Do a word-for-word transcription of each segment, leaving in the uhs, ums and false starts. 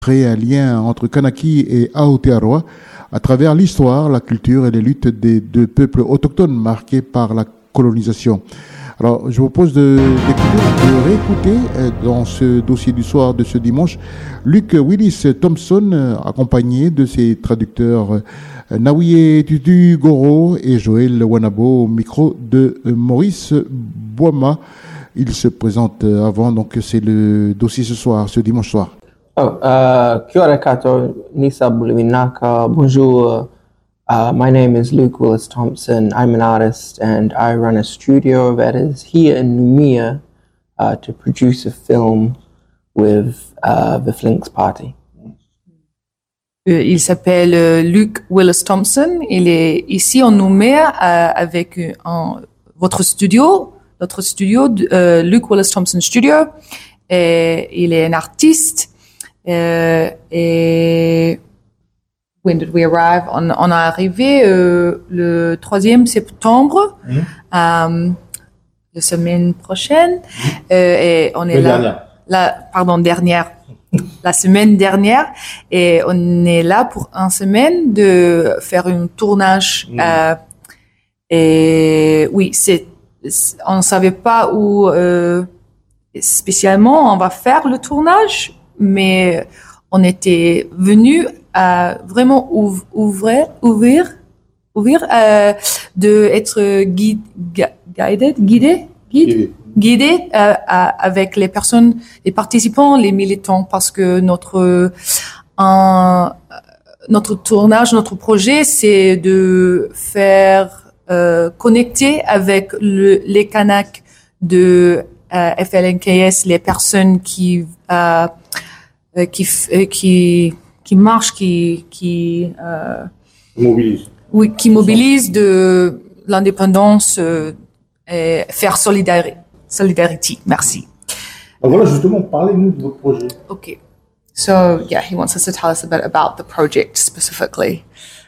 créer un lien entre Kanaki et Aotearoa à travers l'histoire, la culture et les luttes des deux peuples autochtones marqués par la colonisation. Alors, je vous propose de, d'écouter, de réécouter dans ce dossier du soir de ce dimanche Luc Willis Thompson, accompagné de ses traducteurs Naouye Tutu Goro et Joël Wanabo au micro de Maurice Boima. Il se présente avant, donc c'est le dossier ce soir, ce dimanche soir. Oh, uh, kia ora koutou, Nisa Bulivinaka, bonjour. Uh, my name is Luke Willis Thompson. I'm an artist and I run a studio that is here in Noumea uh, to produce a film with uh, the Flinks Party. Euh, il s'appelle euh, Luke Willis Thompson. Il est ici en Nouméa euh, avec euh, un, votre studio, notre studio, euh, Luke Willis Thompson Studio. Et il est un artiste. Euh, et when did we arrive? On, on est arrivé euh, le troisième septembre, mmh. euh, la semaine prochaine. Mmh. Euh, et on est la là. Dernière. La, pardon, dernière. La semaine dernière. Et on est là pour une semaine de faire un tournage. Mmh. Euh, et oui, c'est, on ne savait pas où euh, spécialement on va faire le tournage. Mais on était venu à vraiment ouv- ouvrir, ouvrir, ouvrir, euh, de être guide, guided, guidé, guide, guidé euh, à, avec les personnes, les participants, les militants, parce que notre un, notre tournage, notre projet, c'est de faire euh, connecter avec le, les Kanaks de euh, F L N K S, les personnes qui euh, Euh, qui euh, qui qui marche, qui qui euh, mobilise. Oui, qui mobilise de l'indépendance euh, et faire solidarité. Solidarité. Merci. Alors voilà, justement, parlez-nous de votre projet. Okay. So yeah, he wants us to tell us a bit about the project specifically.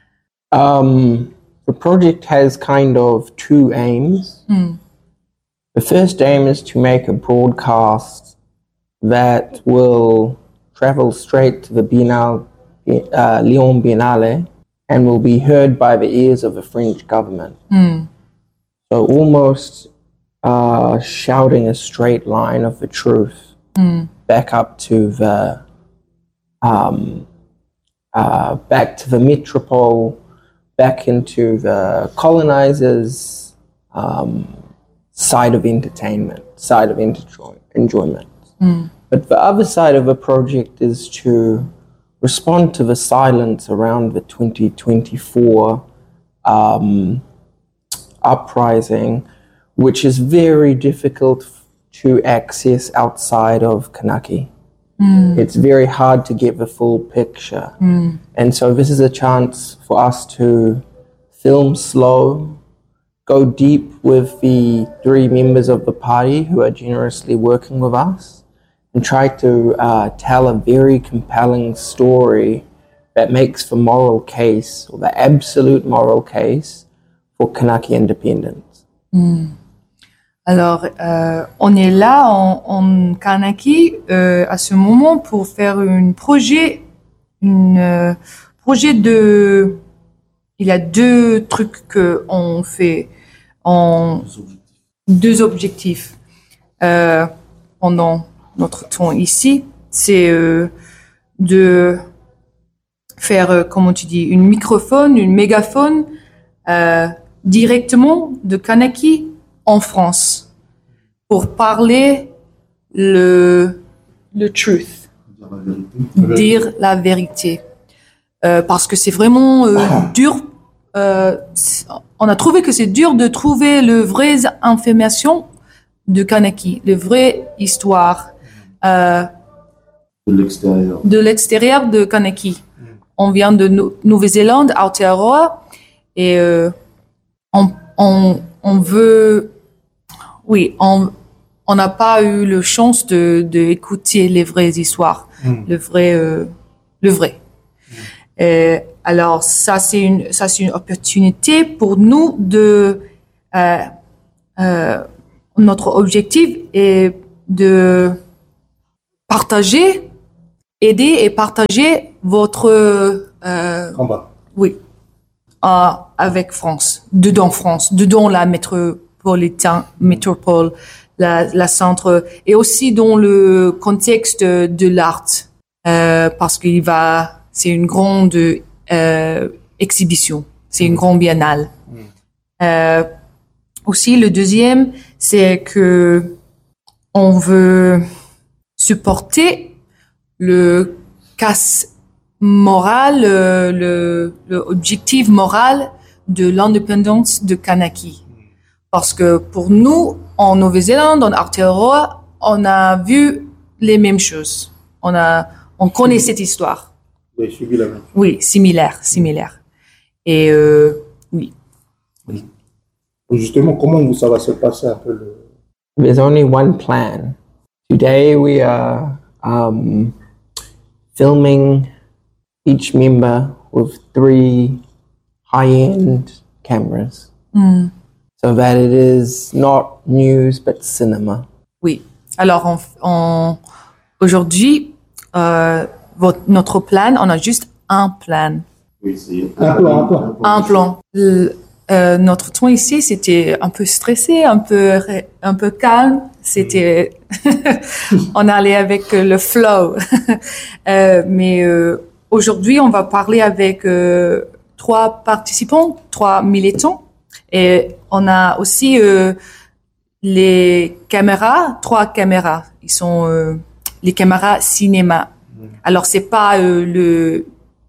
Um, the project has kind of two aims. Mm. The first aim is to make a broadcast that will travel straight to the Biennale, uh, Lyon Biennale, and will be heard by the ears of the French government. Mm. So almost uh, shouting a straight line of the truth mm. back up to the um, uh, back to the metropole, back into the colonizers' um, side of entertainment, side of enjoy- enjoyment. Mm. But the other side of the project is to respond to the silence around the twenty twenty-four um, uprising, which is very difficult to access outside of Kanaki. Mm. It's very hard to get the full picture. Mm. And so this is a chance for us to film slow, go deep with the three members of the party who are generously working with us, and try to uh, tell a very compelling story that makes the moral case, or the absolute moral case, for Kanaki independence. Mm. Alors, euh, on est là en, en Kanaki euh, à ce moment pour faire un projet, une euh, projet de. Il y a deux trucs que on fait, en deux objectifs euh, pendant notre temps ici, c'est euh, de faire, euh, comment tu dis, une microphone, une mégaphone euh, directement de Kanaki en France pour parler le le truth, dire la vérité, euh, parce que c'est vraiment euh, dur. Euh, on a trouvé que c'est dur de trouver le vraie information de Kanaki, le vraie histoire. Euh, de l'extérieur. De l'extérieur de Kanaki. Mm. On vient de no- Nouvelle-Zélande, Aotearoa, et euh, on, on, on veut, oui, on on n'a pas eu la chance de d'écouter les vraies histoires, mm. le vrai, euh, le vrai. Mm. Et alors ça c'est une ça c'est une opportunité pour nous de euh, euh, notre objectif est de partager aider et partager votre euh, Combat. oui euh, avec France, dedans France, dedans la métropolitain, métropole, la, la centre, et aussi dans le contexte de l'art, euh, parce qu'il va, c'est une grande euh, exhibition, c'est une grande biennale. Mm. Euh, aussi, le deuxième, c'est que on veut supporter le casse moral, le, le, le objectif moral de l'indépendance de Kanaki. Parce que pour nous, en Nouvelle-Zélande, en Aotearoa, on a vu les mêmes choses. On a, on connaît cette histoire. Oui, suivi la même. Oui, similaire, similaire. Et euh, oui. oui. Justement, comment ça va se passer un peu le... There's only one plan. Today we are um, filming each member with three high-end cameras. Mm. So that it is not news but cinema. Oui. Alors, on, on, aujourd'hui, euh, votre, notre plan, on a juste un plan. Oui, c'est un plan, un plan. Un plan. Le, euh, notre temps ici, c'était un peu stressé, un peu, un peu calme. C'était, on allait avec le flow. euh, mais euh, aujourd'hui, on va parler avec euh, trois participants, trois militants. Et on a aussi euh, les caméras, trois caméras. Ils sont euh, les caméras cinéma. Alors c'est pas euh, le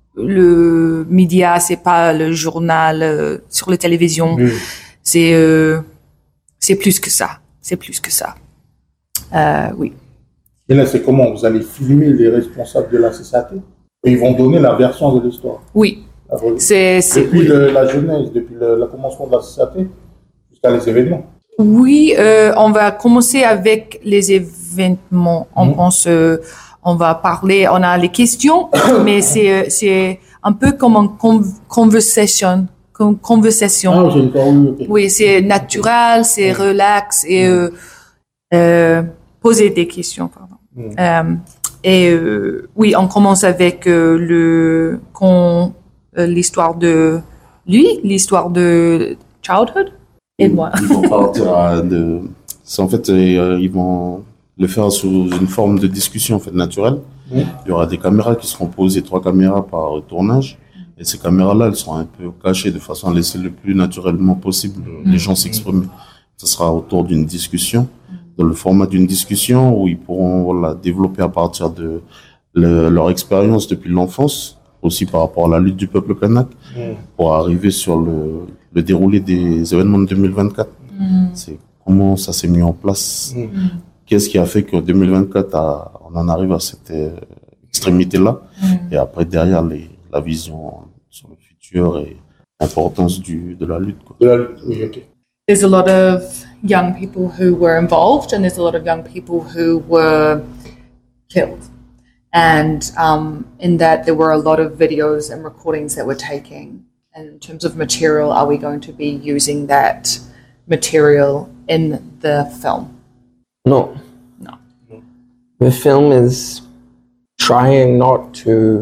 le média, c'est pas le journal euh, sur la télévision. Oui. C'est euh, c'est plus que ça. C'est plus que ça. Euh, oui. Et là, c'est comment? Vous allez filmer les responsables de la C C A T et ils vont donner la version de l'histoire. Oui. C'est, c'est, depuis oui. le, la genèse, depuis le, le commencement de la C C A T jusqu'à les événements. Oui, euh, on va commencer avec les événements. On mmh. pense, euh, on va parler, on a les questions, mais c'est c'est un peu comme une conversation, conversation. Ah, j'ai une okay. Oui, c'est naturel, c'est mmh. relax et mmh. euh, euh, poser des questions, pardon. Mmh. Euh, et euh, oui, on commence avec euh, le con. L'histoire de lui, l'histoire de childhood et moi. Ils vont partir à de... C'est en fait, euh, ils vont le faire sous une forme de discussion en fait naturelle. Mmh. Il y aura des caméras qui seront posées, trois caméras par tournage. Et ces caméras-là, elles seront un peu cachées de façon à laisser le plus naturellement possible mmh. les gens s'exprimer. Ce sera autour d'une discussion, dans le format d'une discussion où ils pourront voilà, développer à partir de le, leur expérience depuis l'enfance, aussi par rapport à la lutte du peuple kanak, mmh. pour arriver sur le, le déroulé des événements de deux mille vingt-quatre. Mmh. C'est comment ça s'est mis en place. Mmh. Qu'est-ce qui a fait qu'en deux mille vingt-quatre, à, on en arrive à cette euh, extrémité-là. Mmh. Et après, derrière, les, la vision sur le futur et l'importance du, de la lutte. Quoi. De la lutte, oui, ok. There's a lot of young people who were involved and there's a lot of young people who were killed. And um, in that, there were a lot of videos and recordings that we're taking. And in terms of material, are we going to be using that material in the film? No. No. The film is trying not to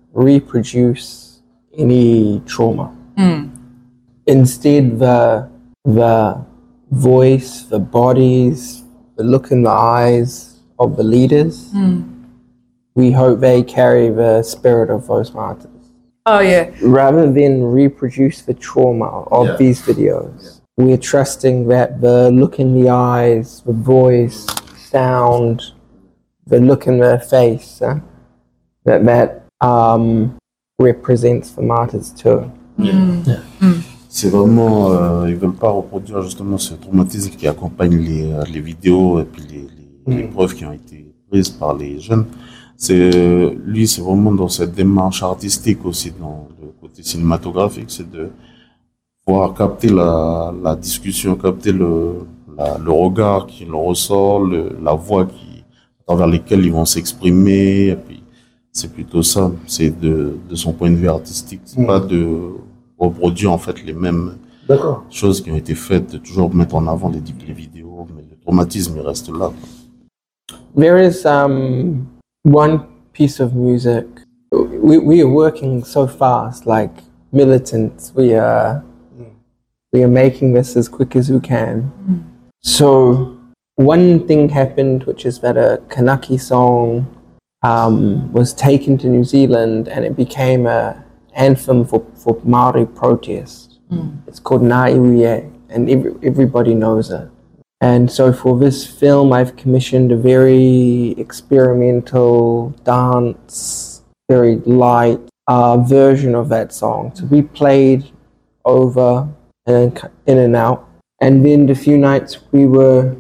reproduce any trauma. Mm. Instead, the, the voice, the bodies, the look in the eyes of the leaders, mm. we hope they carry the spirit of those martyrs. Oh, yeah. Rather than reproduce the trauma of yeah. these videos, yeah. we're trusting that the look in the eyes, the voice, sound, the look in the face, uh, that that um, represents the martyrs too. Yeah. Yeah. Mm. C'est vraiment, euh, ils veulent pas reproduire justement ce traumatisme qui accompagne les, les vidéos et puis les, les, mm. les preuves qui ont été prises par les jeunes. C'est, lui, c'est vraiment dans cette démarche artistique aussi, dans le côté cinématographique, c'est de pouvoir capter la, la discussion, capter le, la, le regard qui leur ressort, le, la voix qui, à travers lesquelles ils vont s'exprimer, et puis c'est plutôt ça, c'est de, de son point de vue artistique, c'est mmh. pas de reproduire en fait les mêmes D'accord. choses qui ont été faites, de toujours mettre en avant les, les vidéos, mais le traumatisme il reste là. There is um, one piece of music. We we are working so fast, like militants. We are we are making this as quick as we can. Mm. So one thing happened, which is that a Kanaki song um, was taken to New Zealand, and it became a anthem for for Māori protest. Mm. It's called Ngā Iwi, and every, everybody knows it. And so for this film, I've commissioned a very experimental dance, very light uh, version of that song to be played over and in and out. And then the few nights we were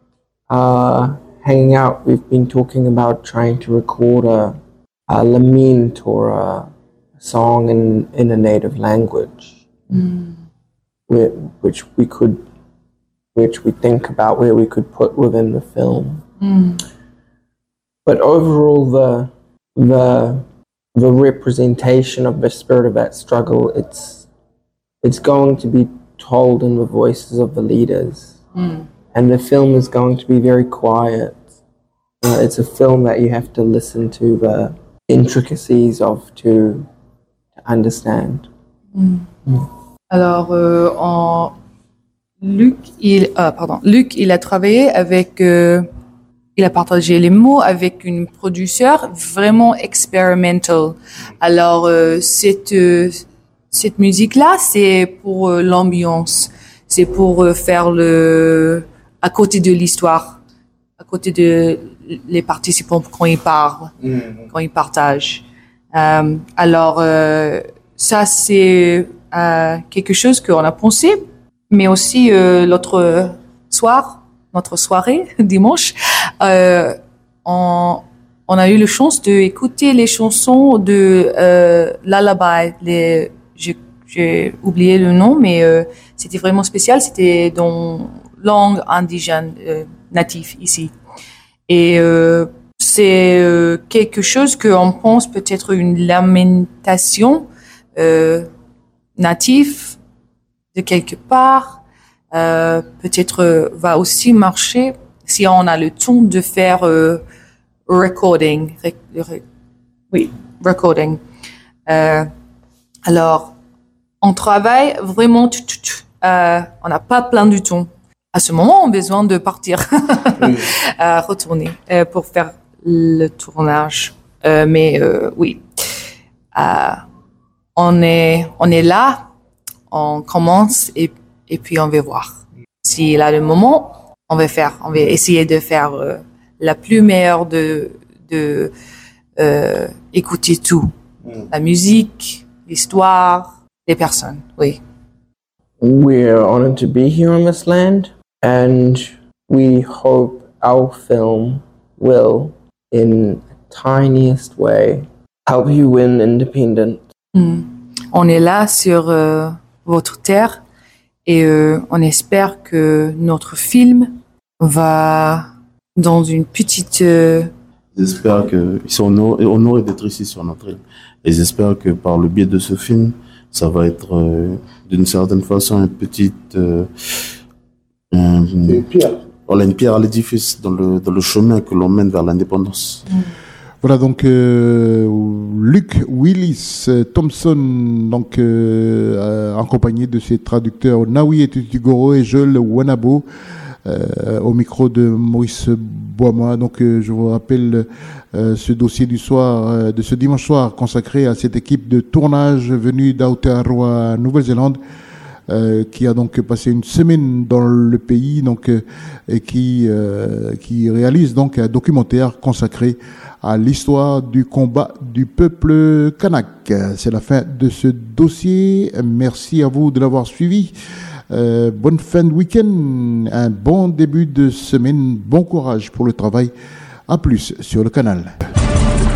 uh, hanging out, we've been talking about trying to record a, a lament or a song in, in a native language, mm. where, which we could which we think about where we could put within the film. Mm. But overall, the the the representation of the spirit of that struggle, it's it's going to be told in the voices of the leaders. Mm. And the film is going to be very quiet. Uh, it's a film that you have to listen to the intricacies of to, to understand. Mm. Mm. Alors, euh, en Luc, il, ah, pardon, Luc, il a travaillé avec, euh, il a partagé les mots avec une producteur vraiment experimental. Alors, euh, cette, euh, cette musique-là, c'est pour euh, l'ambiance, c'est pour euh, faire le, à côté de l'histoire, à côté de les participants quand ils parlent, mmh. quand ils partagent. Euh, alors, euh, ça, c'est euh, quelque chose qu'on a pensé. Mais aussi euh, l'autre soir, notre soirée, dimanche, euh, on, on a eu la chance d'écouter les chansons de euh, Lullaby. Les, j'ai, j'ai oublié le nom, mais euh, c'était vraiment spécial. C'était dans langue indigène, euh, native ici. Et euh, c'est euh, quelque chose qu'on pense peut-être une lamentation euh, native de quelque part, euh, peut-être euh, va aussi marcher si on a le temps de faire euh, recording. Rec- rec- oui, recording. Euh, alors, on travaille vraiment, euh, on n'a pas plein de temps. À ce moment, on a besoin de partir, oui. euh, retourner euh, pour faire le tournage. Euh, mais euh, oui, euh, on est, on est là. On commence et, et puis on va voir. S'il a le moment, on va faire, on va essayer de faire euh, la plus meilleure de, de euh, écouter tout. Mm. La musique, l'histoire, les personnes, oui. We're honored to be here on this land, and we hope our film will, in the tiniest way, help you win independence. Mm. On est là sur euh, votre terre et euh, on espère que notre film va dans une petite... Euh... J'espère qu'ils sont honorés, honorés d'être ici sur notre île. Et j'espère que par le biais de ce film, ça va être euh, d'une certaine façon une petite... Euh, un, une pierre. Voilà, une pierre à l'édifice dans le, dans le chemin que l'on mène vers l'indépendance. Mm. Voilà donc euh, Luc Willis Thompson, donc euh, accompagné de ses traducteurs Nawi Etutigoro et Joel Wanabo, euh, au micro de Maurice Boismois. Donc euh, je vous rappelle euh, ce dossier du soir, euh, de ce dimanche soir, consacré à cette équipe de tournage venue d'Aotearoa, Nouvelle-Zélande. Euh, qui a donc passé une semaine dans le pays, donc euh, et qui euh, qui réalise donc un documentaire consacré à l'histoire du combat du peuple kanak. C'est la fin de ce dossier. Merci à vous de l'avoir suivi. Euh, bonne fin de week-end, un bon début de semaine, bon courage pour le travail. À plus sur le canal.